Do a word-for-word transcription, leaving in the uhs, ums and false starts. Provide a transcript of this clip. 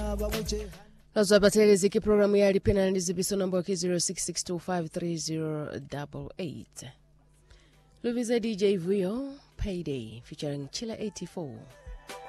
Lazwabateleziki programu ya lipena ndizibiso number zero six six two five three zero eight eight. Luviza D J Vuyo, Payday, featuring Chilla eighty-four.